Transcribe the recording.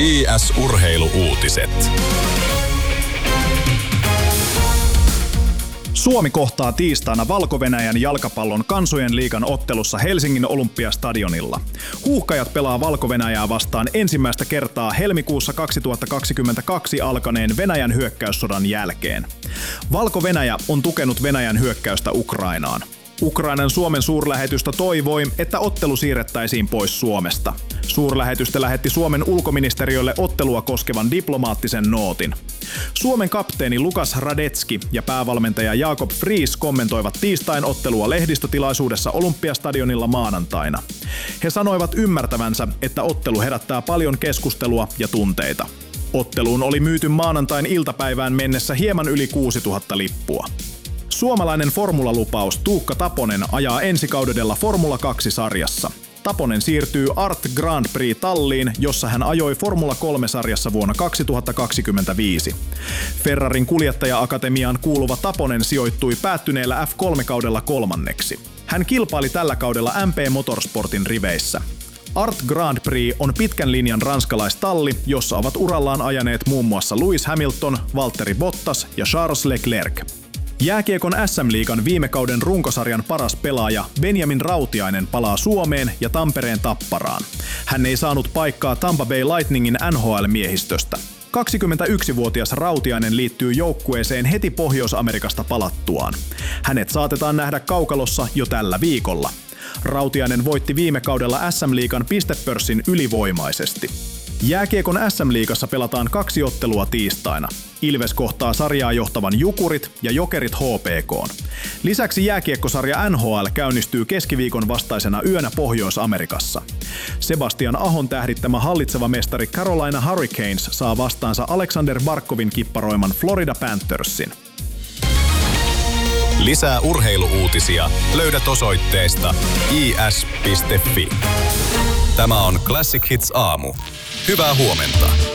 IS-urheilu-uutiset. Suomi kohtaa tiistaina Valko-Venäjän jalkapallon kansojen liigan ottelussa Helsingin Olympiastadionilla. Huuhkajat pelaa Valko-Venäjää vastaan ensimmäistä kertaa helmikuussa 2022 alkaneen Venäjän hyökkäyssodan jälkeen. Valko-Venäjä on tukenut Venäjän hyökkäystä Ukrainaan. Ukrainan Suomen suurlähetystö toivoi, että ottelu siirrettäisiin pois Suomesta. Suurlähetystö lähetti Suomen ulkoministeriölle ottelua koskevan diplomaattisen nootin. Suomen kapteeni Lukas Radetski ja päävalmentaja Jakob Friis kommentoivat tiistain ottelua lehdistötilaisuudessa Olympiastadionilla maanantaina. He sanoivat ymmärtävänsä, että ottelu herättää paljon keskustelua ja tunteita. Otteluun oli myyty maanantain iltapäivään mennessä hieman yli 6000 lippua. Suomalainen formulalupaus Tuukka Taponen ajaa ensi kaudella Formula 2-sarjassa. Taponen siirtyy Art Grand Prix-talliin, jossa hän ajoi Formula 3-sarjassa vuonna 2025. Ferrarin kuljettaja-akatemiaan kuuluva Taponen sijoittui päättyneellä F3-kaudella kolmanneksi. Hän kilpaili tällä kaudella MP Motorsportin riveissä. Art Grand Prix on pitkän linjan ranskalaistalli, jossa ovat urallaan ajaneet muun muassa Lewis Hamilton, Valtteri Bottas ja Charles Leclerc. Jääkiekon SM-liigan viime kauden runkosarjan paras pelaaja Benjamin Rautiainen palaa Suomeen ja Tampereen Tapparaan. Hän ei saanut paikkaa Tampa Bay Lightningin NHL-miehistöstä. 21-vuotias Rautiainen liittyy joukkueeseen heti Pohjois-Amerikasta palattuaan. Hänet saatetaan nähdä kaukalossa jo tällä viikolla. Rautiainen voitti viime kaudella SM-liigan pistepörssin ylivoimaisesti. Jääkiekon SM-liigassa pelataan 2 ottelua tiistaina. Ilves kohtaa sarjaa johtavan Jukurit ja Jokerit HPK:n. Lisäksi jääkiekkosarja NHL käynnistyy keskiviikon vastaisena yönä Pohjois-Amerikassa. Sebastian Ahon tähdittämä hallitseva mestari Carolina Hurricanes saa vastaansa Alexander Barkovin kipparoiman Florida Panthersin. Lisää urheilu-uutisia löydät osoitteesta is.fi. Tämä on Classic Hits aamu. Hyvää huomenta.